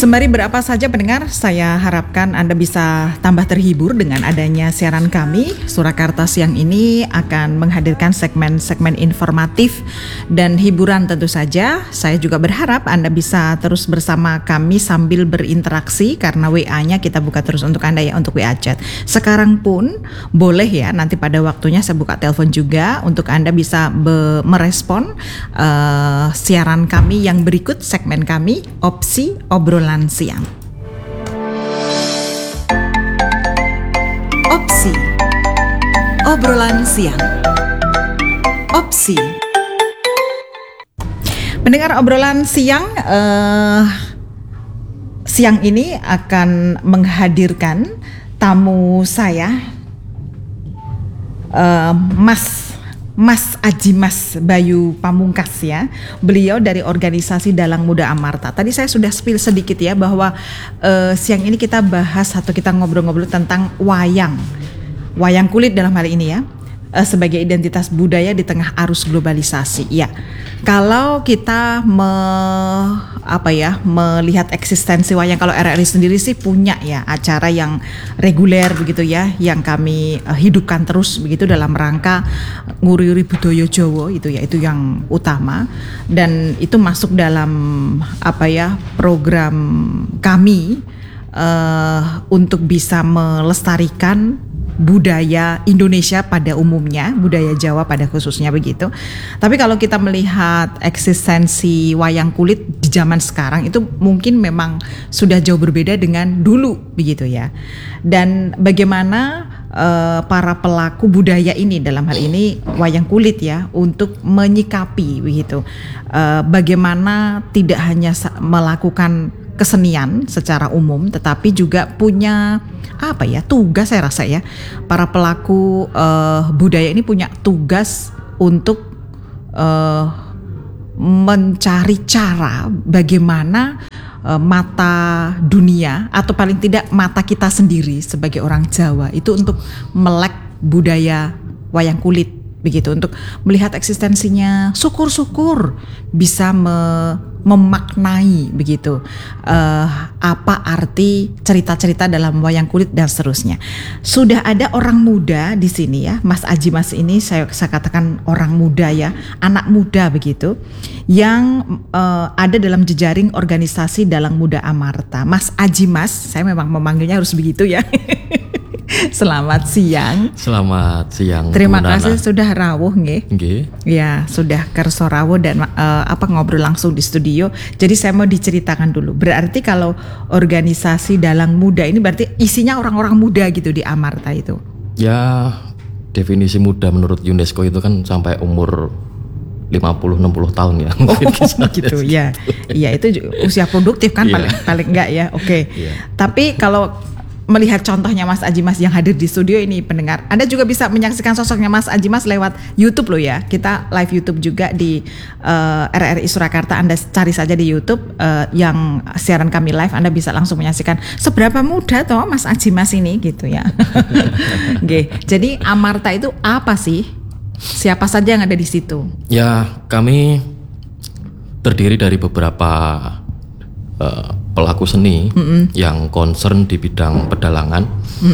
Sembari berapa saja pendengar, saya harapkan Anda bisa tambah terhibur dengan adanya siaran kami. Surakarta siang ini akan menghadirkan segmen-segmen informatif dan hiburan tentu saja. Saya juga berharap Anda bisa terus bersama kami sambil berinteraksi karena WA-nya kita buka terus untuk Anda ya, untuk WA chat. Sekarang pun boleh ya, nanti pada waktunya saya buka telepon juga untuk Anda bisa merespon siaran kami yang berikut, segmen kami Opsi Obrolan Siang. Opsi Obrolan Siang. Opsi. Pendengar obrolan siang, siang ini akan menghadirkan tamu saya, Mas Ajimas Bayu Pamungkas ya. Beliau dari organisasi Dalang Muda Amarta. Tadi saya sudah spill sedikit ya bahwa siang ini kita bahas atau kita ngobrol-ngobrol tentang wayang kulit dalam hal ini ya, sebagai identitas budaya di tengah arus globalisasi. Ya, kalau kita melihat eksistensi wayang, kalau RRI sendiri sih punya ya acara yang reguler begitu ya, yang kami hidupkan terus begitu dalam rangka nguri-nguri budaya Jawa itu ya, itu yang utama, dan itu masuk dalam program kami untuk bisa melestarikan budaya Indonesia pada umumnya, budaya Jawa pada khususnya begitu. Tapi kalau kita melihat eksistensi wayang kulit di zaman sekarang itu mungkin memang sudah jauh berbeda dengan dulu begitu ya. Dan bagaimana para pelaku budaya ini, dalam hal ini wayang kulit ya, untuk menyikapi begitu, bagaimana tidak hanya melakukan kesenian secara umum, tetapi juga punya tugas, saya rasa ya, para pelaku budaya ini punya tugas untuk mencari cara bagaimana mata dunia atau paling tidak mata kita sendiri sebagai orang Jawa itu untuk melek budaya wayang kulit begitu, untuk melihat eksistensinya, syukur-syukur bisa memaknai begitu apa arti cerita-cerita dalam wayang kulit dan seterusnya. Sudah ada orang muda di sini ya, Mas Ajimas ini saya katakan orang muda ya, anak muda begitu, yang ada dalam jejaring organisasi Dalang Muda Amarta. Mas Ajimas, saya memang memanggilnya harus begitu ya. Selamat siang. Selamat siang. Terima kasih sudah rawuh nggih. Nggih. Ya, sudah kerso rawuh dan ngobrol langsung di studio. Jadi saya mau diceritakan dulu. Berarti kalau organisasi Dalang Muda ini berarti isinya orang-orang muda gitu di Amarta itu. Ya, definisi muda menurut UNESCO itu kan sampai umur 50-60 tahun ya. Oh gitu ya. Iya, itu usia produktif kan paling enggak ya. Oke. Yeah. Tapi kalau melihat contohnya Mas Ajimas yang hadir di studio ini, pendengar, Anda juga bisa menyaksikan sosoknya Mas Ajimas lewat YouTube loh ya. Kita live YouTube juga di RRI Surakarta. Anda cari saja di YouTube yang siaran kami live, Anda bisa langsung menyaksikan seberapa muda toh Mas Ajimas ini gitu ya. Oke, jadi Amarta itu apa sih? Siapa saja yang ada di situ? Ya, kami terdiri dari beberapa pelaku seni yang concern di bidang pedalangan.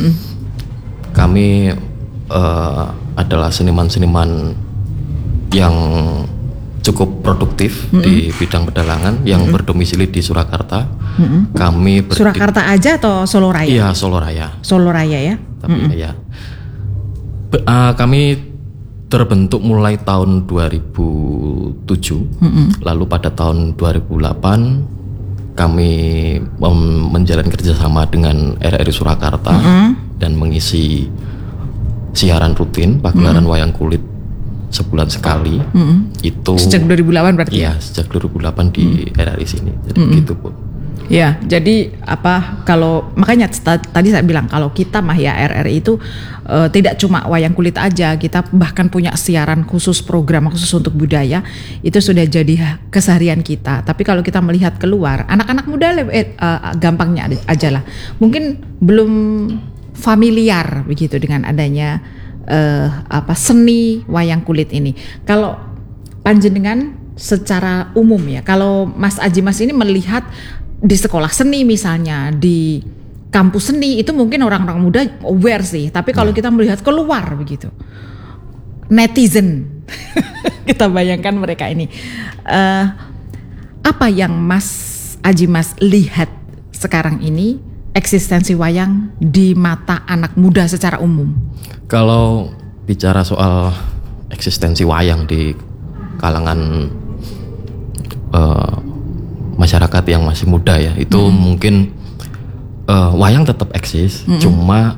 Kami adalah seniman-seniman yang cukup produktif di bidang pedalangan yang berdomisili di Surakarta. Kami Surakarta aja atau Solo Raya? Iya, Solo Raya. Solo Raya ya. Tapi ya, kami terbentuk mulai tahun 2007. Lalu pada tahun 2008 kami menjalin kerjasama dengan RRI Surakarta dan mengisi siaran rutin pagelaran wayang kulit sebulan sekali. Itu sejak 2008 berarti? Iya, sejak 2008 di RRI sini. Jadi begitu Bu. Ya, jadi kalau makanya tadi saya bilang kalau kita mah ya RRI itu tidak cuma wayang kulit aja, kita bahkan punya siaran khusus, program khusus untuk budaya, itu sudah jadi keseharian kita. Tapi kalau kita melihat keluar, anak-anak muda gampangnya aja lah, mungkin belum familiar begitu dengan adanya seni wayang kulit ini. Kalau panjenengan secara umum ya, kalau Mas Ajimas ini melihat di sekolah seni misalnya, di kampus seni itu mungkin orang-orang muda aware sih. Tapi kalau kita melihat keluar begitu, netizen, kita bayangkan mereka ini. Apa yang Mas Ajimas lihat sekarang ini eksistensi wayang di mata anak muda secara umum? Kalau bicara soal eksistensi wayang di kalangan masyarakat yang masih muda ya, itu mungkin wayang tetap eksis, cuma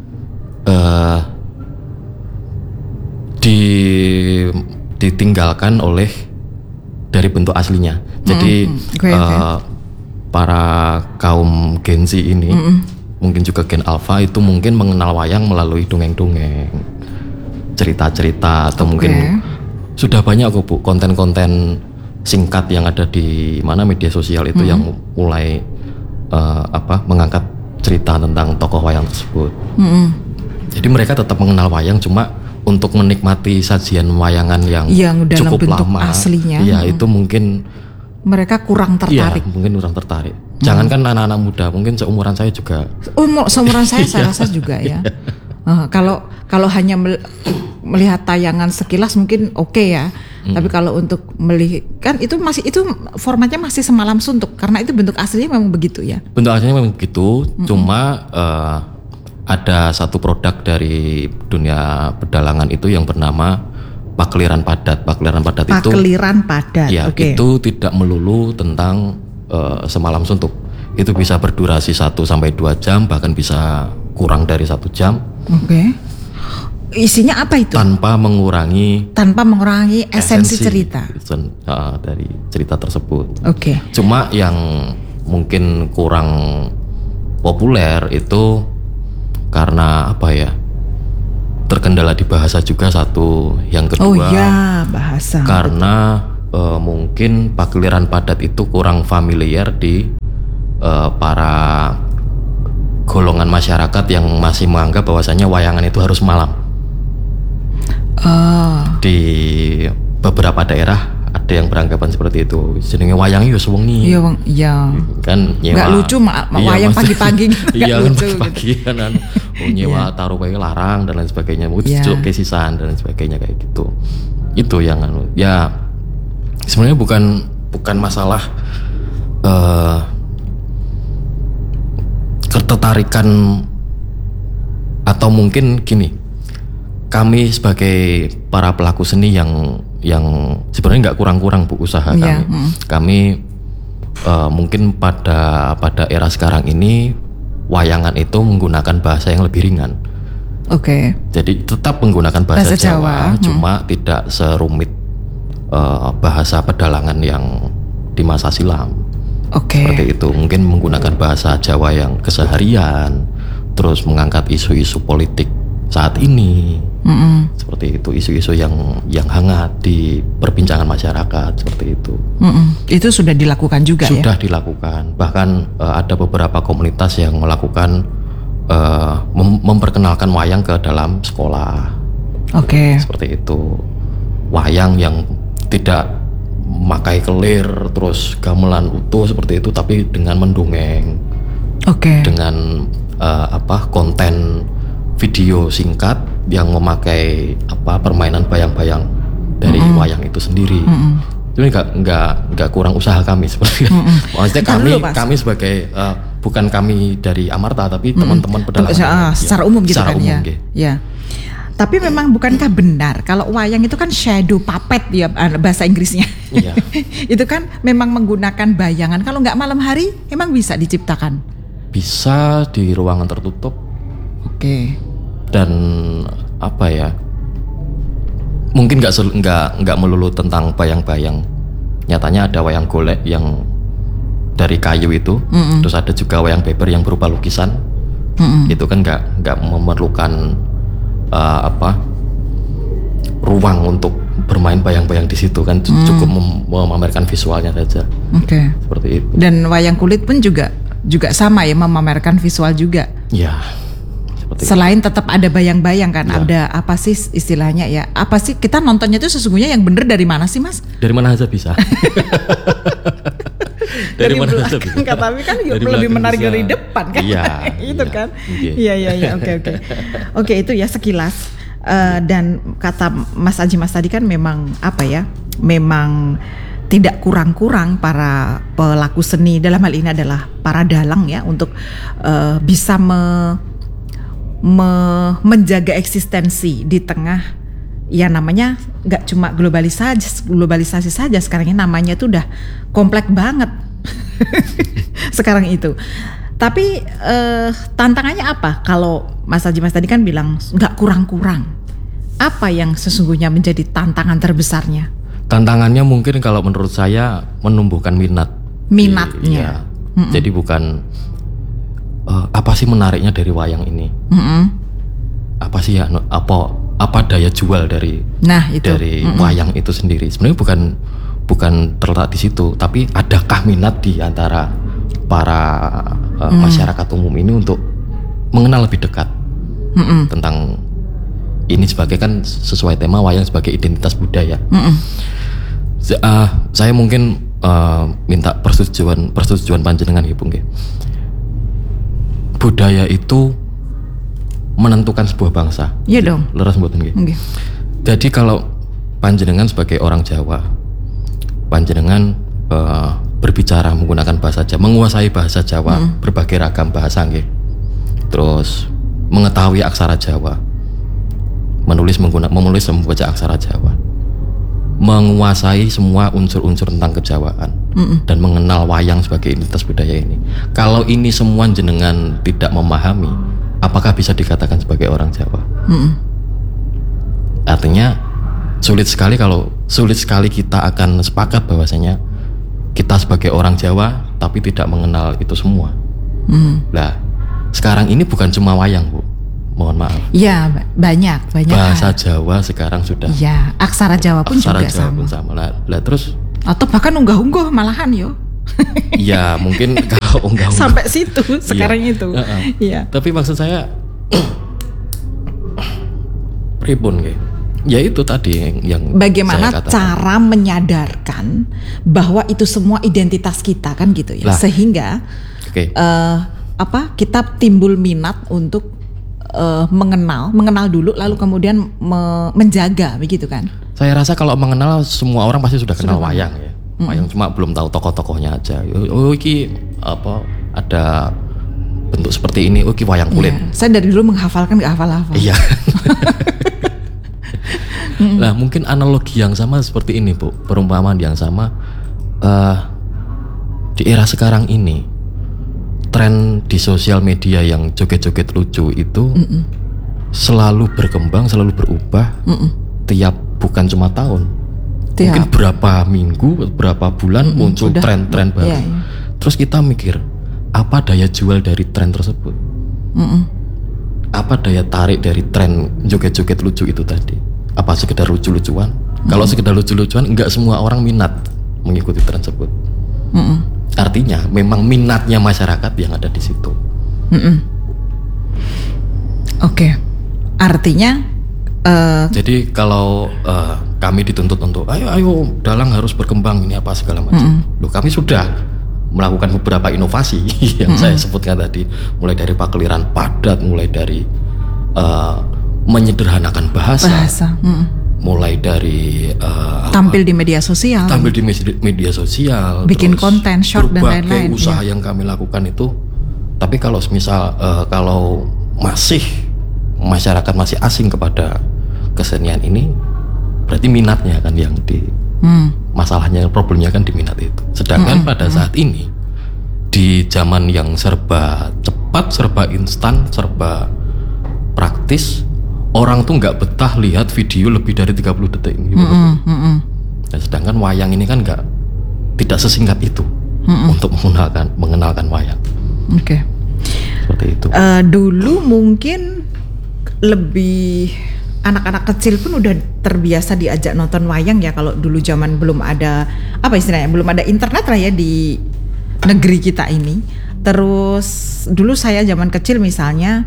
ditinggalkan oleh dari bentuk aslinya. Jadi para kaum Gen Z ini, mungkin juga Gen Alpha itu mungkin mengenal wayang melalui dongeng-dongeng, cerita-cerita, atau mungkin sudah banyak kok Bu konten-konten singkat yang ada di media sosial itu yang mulai mengangkat cerita tentang tokoh wayang tersebut. Jadi mereka tetap mengenal wayang, cuma untuk menikmati sajian wayangan yang dalam cukup bentuk lama, aslinya, ya itu mungkin mereka kurang tertarik. Iya, mungkin kurang tertarik. Jangankan anak-anak muda, mungkin seumuran saya juga. Seumuran saya rasa juga ya. Kalau hanya melihat tayangan sekilas mungkin oke ya. Tapi kalau untuk melihat, kan itu formatnya masih semalam suntuk, karena itu bentuk aslinya memang begitu ya. Bentuk aslinya memang begitu, cuma ada satu produk dari dunia pedalangan itu yang bernama pakliran padat. Pakliran padat ya, itu tidak melulu tentang semalam suntuk. Itu bisa berdurasi 1-2 jam, bahkan bisa kurang dari 1 jam. Isinya apa itu? Tanpa mengurangi esensi cerita dari cerita tersebut. Cuma yang mungkin kurang populer itu karena terkendala di bahasa juga satu. Yang kedua, bahasa. Karena mungkin pakliran padat itu kurang familiar di para golongan masyarakat yang masih menganggap bahwasanya wayangan itu harus malam. Di beberapa daerah ada yang beranggapan seperti itu. Jenenge wayang yo sewengi. Iya. Kan nyewa. Enggak lucu wayang pagi-pagi gitu. Iya, pagi kan. Nyewa taruh kayak larang dan lain sebagainya. Mungkin kesisan dan lain sebagainya kayak gitu. Itu yang ya sebenarnya bukan masalah ketertarikan, atau mungkin gini. Kami sebagai para pelaku seni yang sebenarnya nggak kurang-kurang Bu usaha kami. Kami mungkin pada era sekarang ini wayangan itu menggunakan bahasa yang lebih ringan. Jadi tetap menggunakan bahasa Jawa, cuma tidak serumit bahasa pedalangan yang di masa silam. Seperti itu. Mungkin menggunakan bahasa Jawa yang keseharian, terus mengangkat isu-isu politik saat ini. Seperti itu, isu-isu yang hangat di perbincangan masyarakat, seperti itu. Itu sudah dilakukan juga ya? Sudah dilakukan. Bahkan ada beberapa komunitas yang melakukan memperkenalkan wayang ke dalam sekolah. Seperti itu. Wayang yang tidak memakai kelir terus gamelan utuh seperti itu, tapi dengan mendongeng. Dengan konten video singkat yang memakai permainan bayang-bayang dari wayang itu sendiri. Jadi nggak kurang usaha kami seperti itu. Maksudnya kami sebagai bukan kami dari Amarta, tapi teman-teman pedalangan secara umum gitu kan ya. Tapi memang bukankah benar kalau wayang itu kan shadow puppet ya bahasa Inggrisnya? Iya. Itu kan memang menggunakan bayangan. Kalau nggak malam hari emang bisa diciptakan? Bisa di ruangan tertutup. Dan mungkin nggak melulu tentang bayang-bayang. Nyatanya ada wayang golek yang dari kayu itu, terus ada juga wayang beber yang berupa lukisan. Itu kan nggak memerlukan ruang untuk bermain bayang-bayang di situ kan, cukup memamerkan visualnya saja. Seperti itu. Dan wayang kulit pun juga sama ya, memamerkan visual juga. Ya. Selain tetap ada bayang-bayang kan, ada apa sih istilahnya ya? Apa sih kita nontonnya itu sesungguhnya yang bener dari mana sih Mas? Dari mana aja bisa. Dari mana belakang kan, tapi kan lebih menarik dari depan kan. Iya, itu iya, kan. iya. Iya, oke, itu ya sekilas. Dan kata Mas Ajimas tadi kan memang memang tidak kurang-kurang para pelaku seni, dalam hal ini adalah para dalang ya, untuk bisa menjaga eksistensi di tengah ya, namanya nggak cuma globalisasi saja sekarang ini, namanya tuh udah kompleks banget sekarang itu. Tapi tantangannya apa? Kalau Mas Ajimas tadi kan bilang nggak kurang-kurang, apa yang sesungguhnya menjadi tantangan terbesarnya? Tantangannya mungkin kalau menurut saya menumbuhkan minatnya. Jadi bukan apa sih menariknya dari wayang ini? Apa sih ya? Apa daya jual dari wayang itu sendiri? Sebenarnya bukan terletak di situ, tapi adakah minat di antara para masyarakat umum ini untuk mengenal lebih dekat tentang ini, sebagai kan sesuai tema wayang sebagai identitas budaya. Saya mungkin minta persetujuan panjenengan ya Bung. Budaya itu menentukan sebuah bangsa. Iya dong. Leres mboten nggih. Okay. Jadi kalau panjenengan sebagai orang Jawa, panjenengan berbicara menggunakan bahasa Jawa, menguasai bahasa Jawa, berbagai ragam bahasa nggih. Terus mengetahui aksara Jawa, menulis membaca aksara Jawa, menguasai semua unsur-unsur tentang kejawaan, dan mengenal wayang sebagai identitas budaya ini. Kalau ini semua jenengan tidak memahami, apakah bisa dikatakan sebagai orang Jawa? Artinya sulit sekali kita akan sepakat bahwasanya kita sebagai orang Jawa tapi tidak mengenal itu semua. Nah, sekarang ini bukan cuma wayang, Bu. Mohon maaf. Iya, banyak bahasa Jawa sekarang sudah. Iya, aksara Jawa pun juga sama. Lah terus atau bahkan unggah-ungguh malahan yo. Iya, mungkin kalau unggah-ungguh sampai situ sekarang itu. Iya. Tapi maksud saya pripun nggih? Ya itu tadi yang bagaimana cara menyadarkan bahwa itu semua identitas kita kan gitu ya. Sehingga kita timbul minat untuk mengenal dulu, lalu kemudian menjaga, begitu kan? Saya rasa kalau mengenal, semua orang pasti sudah kenal wayang ya. Wayang cuma belum tahu tokoh-tokohnya aja. Oh iki ada bentuk seperti ini. Oh iki wayang kulit. Ya, saya dari dulu menghafalkan nggak hafal-hafal. Iya. Nah mungkin analogi yang sama seperti ini Bu, perumpamaan yang sama di era sekarang ini. Tren di sosial media yang joget-joget lucu itu selalu berkembang, selalu berubah tiap, bukan cuma tahun, mungkin berapa minggu, berapa bulan muncul tren-tren baru. Terus kita mikir, apa daya jual dari tren tersebut? Apa daya tarik dari tren joget-joget lucu itu tadi? Apa sekedar lucu-lucuan? Kalau sekedar lucu-lucuan, enggak semua orang minat mengikuti tren tersebut. Artinya memang minatnya masyarakat yang ada di situ. Oke. Artinya jadi kalau kami dituntut untuk ayo dalang harus berkembang ini apa segala macam. Loh, kami sudah melakukan beberapa inovasi yang saya sebutkan tadi, mulai dari pakliran padat, mulai dari menyederhanakan bahasa. Mulai dari tampil di media sosial, terus bikin konten short dan lain-lain. Berbagai usaha yang kami lakukan itu. Tapi kalau misal kalau masyarakat masih asing kepada kesenian ini, berarti minatnya kan yang di masalahnya, problemnya kan di minat itu. Sedangkan pada saat ini di zaman yang serba cepat, serba instan, serba praktis, orang tuh nggak betah lihat video lebih dari 30 detik gitu. Nah, sedangkan wayang ini kan tidak sesingkat itu untuk mengenalkan wayang. Oke. Seperti itu. Dulu mungkin lebih anak-anak kecil pun udah terbiasa diajak nonton wayang ya, kalau dulu zaman belum ada belum ada internet lah ya di negeri kita ini. Terus dulu saya zaman kecil misalnya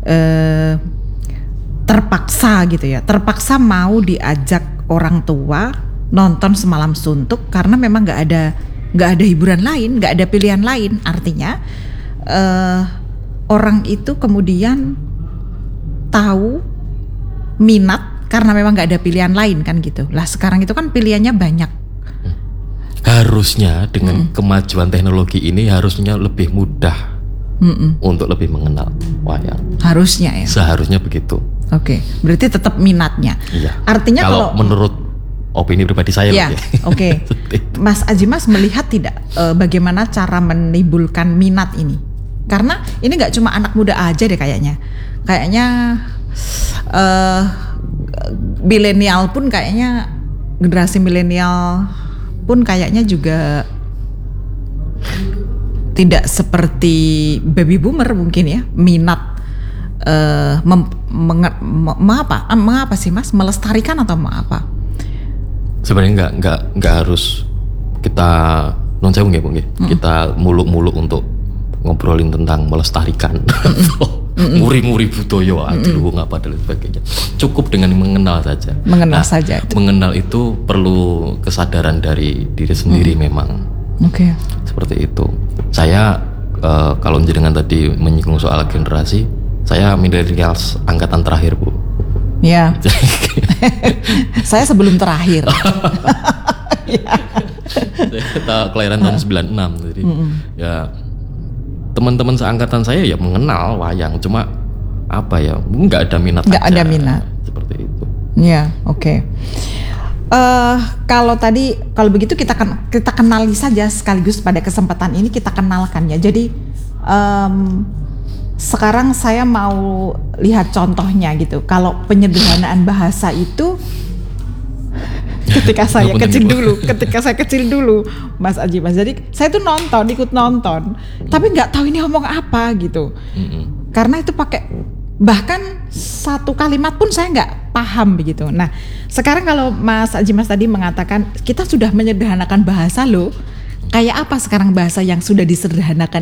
terpaksa mau diajak orang tua nonton Semalam Suntuk karena memang nggak ada nggak ada hiburan lain, nggak ada pilihan lain. Artinya orang itu kemudian tahu minat karena memang nggak ada pilihan lain kan gitu. Lah sekarang itu kan pilihannya banyak. Harusnya dengan kemajuan teknologi ini harusnya lebih mudah untuk lebih mengenal wayang. Harusnya ya. Seharusnya begitu. Oke, berarti tetap minatnya. Iya. Artinya kalau menurut opini pribadi saya, ya, oke. Mas Ajimas melihat tidak bagaimana cara menimbulkan minat ini? Karena ini nggak cuma anak muda aja deh kayaknya. Kayaknya milenial pun kayaknya, generasi milenial pun kayaknya juga tidak seperti baby boomer mungkin ya, minat mengapa sih Mas, melestarikan atau apa? Sebenarnya nggak harus kita non sewu nggih, Bu, kita muluk-muluk untuk ngobrolin tentang melestarikan, muri-muri budaya, aduh ngapa dan sebagainya. Cukup dengan mengenal saja. Mengenal saja. Mengenal itu perlu kesadaran dari diri sendiri memang. Oke. Seperti itu. Saya kalau jenengan tadi menyinggung soal generasi, saya millennials angkatan terakhir, Bu. Ya. Saya sebelum terakhir. Kita kelahiran tahun 96, jadi ya teman-teman seangkatan saya ya mengenal wayang, cuma apa ya, nggak ada minat. Nggak ada minat. Seperti itu. Ya, oke. Kalau begitu kita kenali saja sekaligus pada kesempatan ini kita kenalkan ya. Jadi sekarang saya mau lihat contohnya gitu. Kalau penyederhanaan bahasa itu ketika saya kecil dulu, Mas Ajimas. Jadi saya tuh ikut nonton, tapi nggak tahu ini ngomong apa gitu. Karena itu pakai, bahkan satu kalimat pun saya nggak paham begitu. Nah, sekarang kalau Mas Ajimas tadi mengatakan kita sudah menyederhanakan bahasa loh. Kayak apa sekarang bahasa yang sudah disederhanakan